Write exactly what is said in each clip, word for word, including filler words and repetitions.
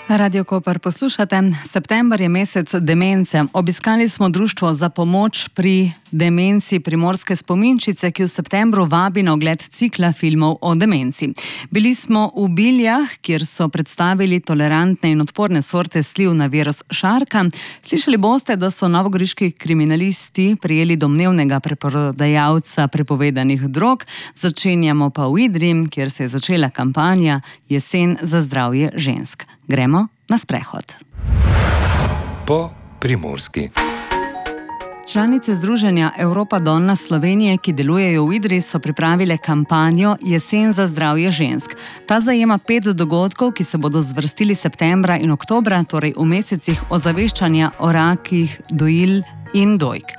Radio Koper poslušate. September je mesec demence. Obiskali smo društvo za pomoč pri demenci Primorske spominčice, ki v septembru vabi na ogled cikla filmov o demenci. Bili smo v Biljah, kjer so predstavili tolerantne in odporne sorte sliv na virus šarka. Slišali boste, da so novogoriški kriminalisti prijeli domnevnega preprodajalca prepovedanih drog. Začenjamo pa v Idriji, kjer se je začela kampanja Jesen za zdravje žensk. Gremo na sprehod. Po Primorski. Članice Združenja Europa Donna Slovenije, ki delujejo v Idriji, so pripravile kampanjo Jesen za zdravje žensk. Ta zajema pet dogodkov, ki se bodo zvrstili septembra in oktobra, torej v mesecih ozaveščanja o rakih dojil in dojk.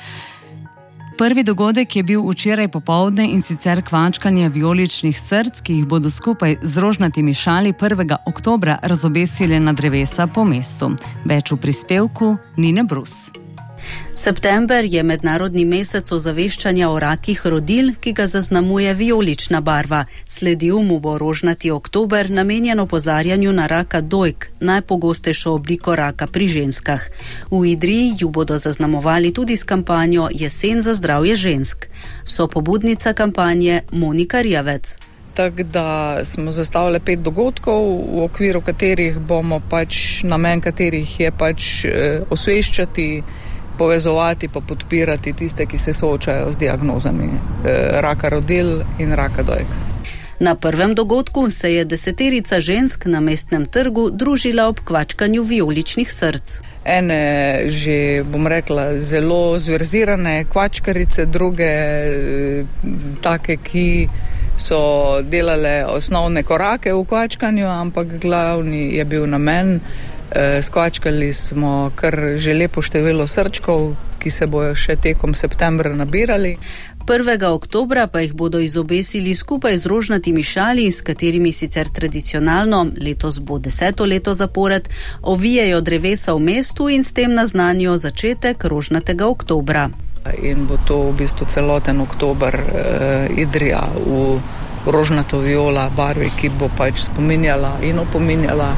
Prvi dogodek je bil včeraj popoldne in sicer kvačkanje vijoličnih src, ki jih bodo skupaj z rožnatimi šali prvega oktobra razobesili na drevesa po mestu. Več v prispevku Nine Brus. September je mednarodni mesec ozaveščanja o rakih rodil, ki ga zaznamuje vijolična barva. Sledil mu bo rožnati oktober, namenjen opozarjanju na raka dojk, najpogostejšo obliko raka pri ženskah. V Idriji ju bodo zaznamovali tudi s kampanjo Jesen za zdravje žensk. So pobudnica kampanje Monika Rjavec. Tako da smo zastavili pet dogodkov, v okviru katerih bomo pač, namen katerih je pač eh, osveščati, povezovati pa podpirati tiste, ki se soočajo z diagnozami eh, raka rodil in raka dojk. Na prvem dogodku se je deseterica žensk na mestnem trgu družila ob kvačkanju vijoličnih src. Ene že, bom rekla, zelo zverzirane kvačkarice, druge eh, take, ki so delale osnovne korake v kvačkanju, ampak glavni je bil namen. Skvačkali smo kar že lepo število srčkov, ki se bojo še tekom septembra nabirali. prvega oktobra pa jih bodo izobesili skupaj z rožnatimi šali, s katerimi sicer tradicionalno, letos bo deseto leto zapored, ovijejo drevesa v mestu in s tem naznanijo začetek rožnatega oktobra. In bo to v bistvu celoten oktober eh, Idrija v rožnato-viola barvi, ki bo pač spominjala in opominjala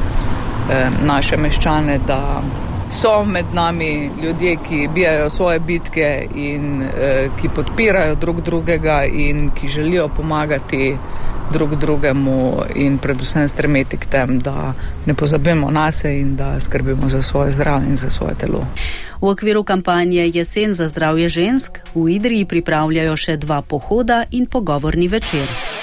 naše meščane, da so med nami ljudje, ki bijajo svoje bitke in eh, ki podpirajo drug drugega in ki želijo pomagati drug drugemu in predvsem stremeti k tem, da ne pozabimo nase in da skrbimo za svoje zdravje in za svoje telo. V okviru kampanje Jesen za zdravje žensk v Idriji pripravljajo še dva pohoda in pogovorni večer.